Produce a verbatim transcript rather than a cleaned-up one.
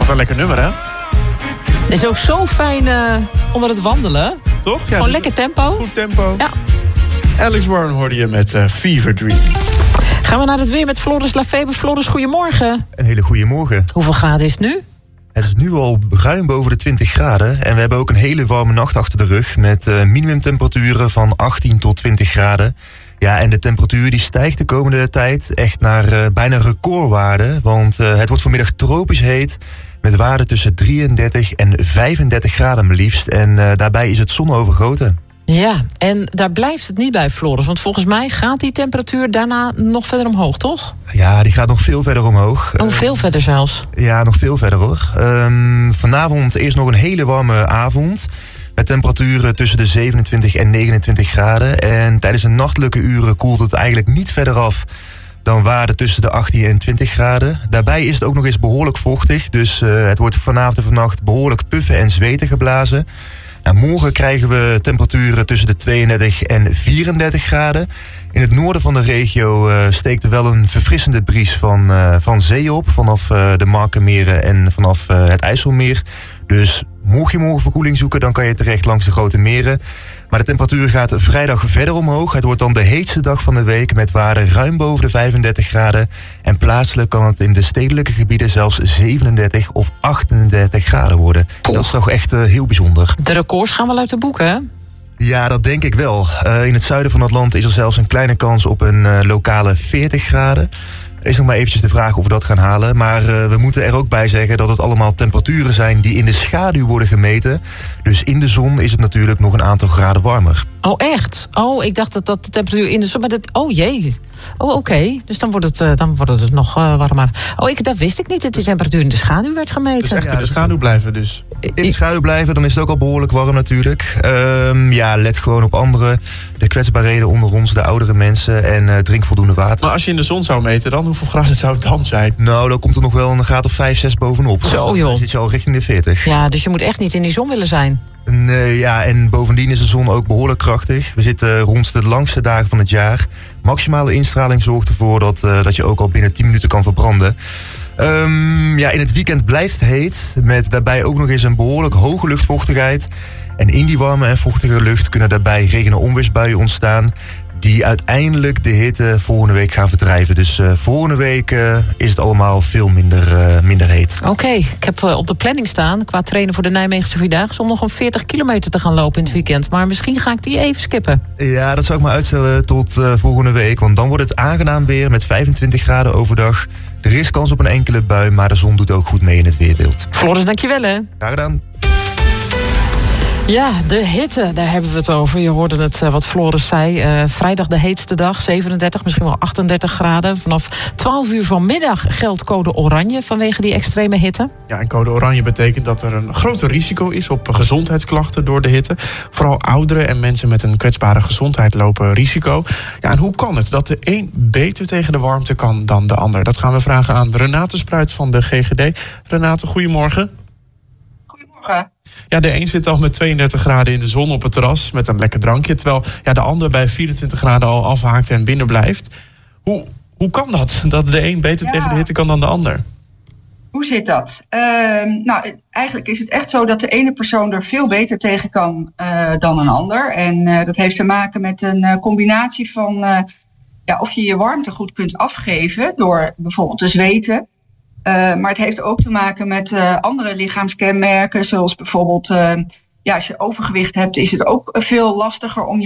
Wat een lekker nummer, hè? Het is ook zo fijn uh, onder het wandelen. Toch? Ja, gewoon lekker tempo. Goed tempo. Ja. Alex Warren hoorde je met uh, Fever Dream. Gaan we naar het weer met Floris Lafeber. Floris, goedemorgen. Een hele goede morgen. Hoeveel graden is het nu? Het is nu al ruim boven de twintig graden. En we hebben ook een hele warme nacht achter de rug. Met uh, minimumtemperaturen van achttien tot twintig graden. Ja, en de temperatuur die stijgt de komende tijd echt naar uh, bijna recordwaarden. Want uh, het wordt vanmiddag tropisch heet. Met waarden tussen drieëndertig en vijfendertig graden maar liefst. En uh, daarbij is het zonovergoten. Ja, en daar blijft het niet bij, Floris. Want volgens mij gaat die temperatuur daarna nog verder omhoog, toch? Ja, die gaat nog veel verder omhoog. Oh, veel uh, verder zelfs. Ja, nog veel verder hoor. Um, vanavond eerst nog een hele warme avond. Met temperaturen tussen de zevenentwintig en negenentwintig graden. En tijdens de nachtelijke uren koelt het eigenlijk niet verder af dan waarden tussen de achttien en twintig graden. Daarbij is het ook nog eens behoorlijk vochtig. Dus uh, het wordt vanavond en vannacht behoorlijk puffen en zweten geblazen. Nou, morgen krijgen we temperaturen tussen de tweeëndertig en vierendertig graden. In het noorden van de regio uh, steekt er wel een verfrissende bries van, uh, van zee op. Vanaf uh, de Markenmeren en vanaf uh, het IJsselmeer. Dus mocht je morgen verkoeling zoeken, dan kan je terecht langs de grote meren. Maar de temperatuur gaat vrijdag verder omhoog. Het wordt dan de heetste dag van de week met waarden ruim boven de vijfendertig graden. En plaatselijk kan het in de stedelijke gebieden zelfs zevenendertig of achtendertig graden worden. Poh. Dat is toch echt uh, heel bijzonder. De records gaan wel uit de boeken, hè? Ja, dat denk ik wel. Uh, in het zuiden van het land is er zelfs een kleine kans op een uh, lokale veertig graden. Is nog maar eventjes de vraag of we dat gaan halen. Maar uh, we moeten er ook bij zeggen dat het allemaal temperaturen zijn die in de schaduw worden gemeten. Dus in de zon is het natuurlijk nog een aantal graden warmer. Oh, echt? Oh, ik dacht dat dat de temperatuur in de zon... Maar dat, oh jee. Oh, oké. Okay. Dus dan wordt het, uh, dan wordt het nog uh, warmer. Oh, ik, dat wist ik niet, dat die temperatuur in de schaduw werd gemeten. Dus echt in de schaduw blijven dus. In de schaduw blijven, dan is het ook al behoorlijk warm natuurlijk. Um, ja, let gewoon op anderen. De kwetsbaarheden onder ons, de oudere mensen. En uh, drink voldoende water. Maar als je in de zon zou meten, dan hoeveel graden zou het dan zijn? Nou, dan komt er nog wel een graad of vijf, zes bovenop. Zo joh. Dan zit je al richting de veertig. Ja, dus je moet echt niet in die zon willen zijn. Nee, ja, en bovendien is de zon ook behoorlijk krachtig. We zitten rond de langste dagen van het jaar. Maximale instraling zorgt ervoor dat, uh, dat je ook al binnen tien minuten kan verbranden. Um, ja, in het weekend blijft het heet. Met daarbij ook nog eens een behoorlijk hoge luchtvochtigheid. En in die warme en vochtige lucht kunnen daarbij regen- en onweersbuien ontstaan. Die uiteindelijk de hitte volgende week gaan verdrijven. Dus uh, volgende week uh, is het allemaal veel minder, uh, minder heet. Oké, okay, ik heb uh, op de planning staan qua trainen voor de Nijmeegse Vierdaagse om nog een veertig kilometer te gaan lopen in het weekend. Maar misschien ga ik die even skippen. Ja, dat zou ik maar uitstellen tot uh, volgende week. Want dan wordt het aangenaam weer met vijfentwintig graden overdag. Er is kans op een enkele bui, maar de zon doet ook goed mee in het weerbeeld. Floris, dankjewel hè. Graag gedaan. Ja, de hitte, daar hebben we het over. Je hoorde het uh, wat Floris zei. Uh, vrijdag de heetste dag, zevenendertig, misschien wel achtendertig graden. Vanaf twaalf uur vanmiddag geldt code oranje vanwege die extreme hitte. Ja, en code oranje betekent dat er een groter risico is op gezondheidsklachten door de hitte. Vooral ouderen en mensen met een kwetsbare gezondheid lopen risico. Ja, en hoe kan het dat de een beter tegen de warmte kan dan de ander? Dat gaan we vragen aan Renate Spruit van de G G D. Renate, goedemorgen. Goedemorgen. Ja, de een zit al met tweeëndertig graden in de zon op het terras met een lekker drankje. Terwijl ja, de ander bij vierentwintig graden al afhaakt en binnen blijft. Hoe, hoe kan dat? Dat de een beter ja. tegen de hitte kan dan de ander? Hoe zit dat? Uh, nou, eigenlijk is het echt zo dat de ene persoon er veel beter tegen kan uh, dan een ander. En uh, dat heeft te maken met een uh, combinatie van uh, ja, of je je warmte goed kunt afgeven door bijvoorbeeld te zweten. Uh, maar het heeft ook te maken met uh, andere lichaamskenmerken, zoals bijvoorbeeld uh, ja, als je overgewicht hebt, is het ook veel lastiger om je